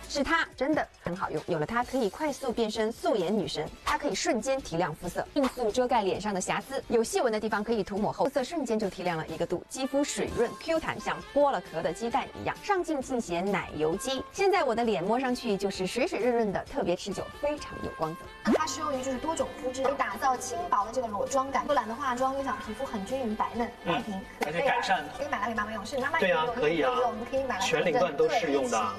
是它真的很好用，有了它可以快速变身素颜女神，它可以瞬间提亮肤色，迅速遮盖脸上的瑕疵，有细纹的地方可以涂抹后，肤色瞬间就提亮了1个度，肌肤水润 Q 弹，像剥了壳的鸡蛋一样。上镜尽显奶油肌，现在我的脸摸上去就是水水润润的，特别持久，非常有光泽。 它适用于就是多种肤质，可以打造轻薄的这个裸妆感，又懒得化妆，又想皮肤很均匀白嫩白平， 而且改善可以买来给妈妈用，是妈妈对啊，可以啊， 我们可以买来全龄段都适用的。